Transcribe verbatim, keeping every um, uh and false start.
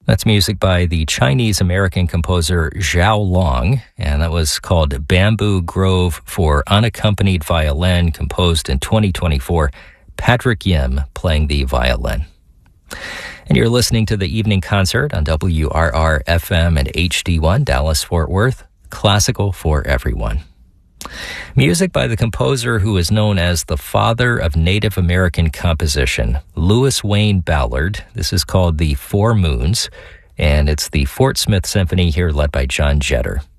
That's music by the Chinese-American composer Zhao Long, and that was called Bamboo Grove for Unaccompanied Violin, composed in twenty twenty-four. Patrick Yim playing the violin. And you're listening to the Evening Concert on W R R F M and H D one, Dallas-Fort Worth, classical for everyone. Music by the composer who is known as the father of Native American composition, Louis Wayne Ballard. This is called The Four Moons, and it's the Fort Smith Symphony here led by John Jeter.